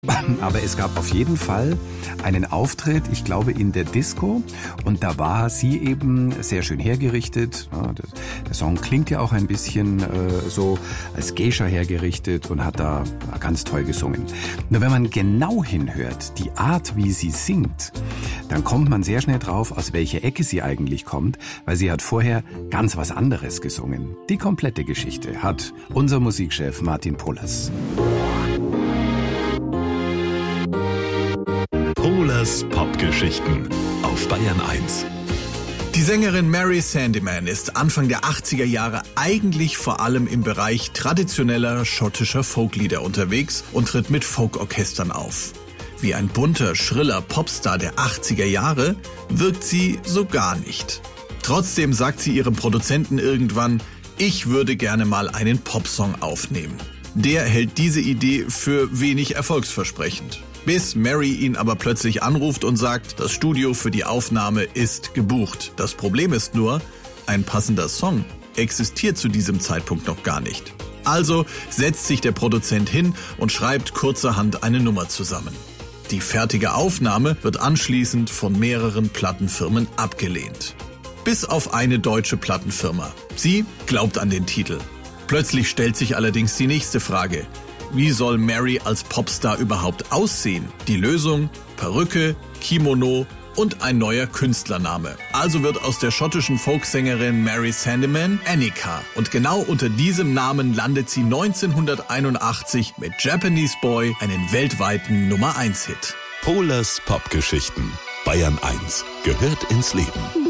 Aber es gab auf jeden Fall einen Auftritt, ich glaube in der Disco, und da war sie eben sehr schön hergerichtet. Der Song klingt ja auch ein bisschen so als Geisha hergerichtet und hat da ganz toll gesungen. Nur wenn man genau hinhört, die Art wie sie singt, dann kommt man sehr schnell drauf, aus welcher Ecke sie eigentlich kommt, weil sie hat vorher ganz was anderes gesungen. Die komplette Geschichte hat unser Musikchef Martin Pohlers. Pohlers Popgeschichten auf Bayern 1. Die Sängerin Mary Sandeman ist Anfang der 80er Jahre eigentlich vor allem im Bereich traditioneller schottischer Folklieder unterwegs und tritt mit Folkorchestern auf. Wie ein bunter, schriller Popstar der 80er Jahre wirkt sie so gar nicht. Trotzdem sagt sie ihrem Produzenten irgendwann, ich würde gerne mal einen Popsong aufnehmen. Der hält diese Idee für wenig erfolgsversprechend. Bis Mary ihn aber plötzlich anruft und sagt, das Studio für die Aufnahme ist gebucht. Das Problem ist nur, ein passender Song existiert zu diesem Zeitpunkt noch gar nicht. Also setzt sich der Produzent hin und schreibt kurzerhand eine Nummer zusammen. Die fertige Aufnahme wird anschließend von mehreren Plattenfirmen abgelehnt. Bis auf eine deutsche Plattenfirma. Sie glaubt an den Titel. Plötzlich stellt sich allerdings die nächste Frage. Wie soll Mary als Popstar überhaupt aussehen? Die Lösung? Perücke, Kimono und ein neuer Künstlername. Also wird aus der schottischen Folksängerin Mary Sandeman Annika. Und genau unter diesem Namen landet sie 1981 mit Japanese Boy einen weltweiten Nummer 1 Hit. Pohlers Popgeschichten. Bayern 1 gehört ins Leben.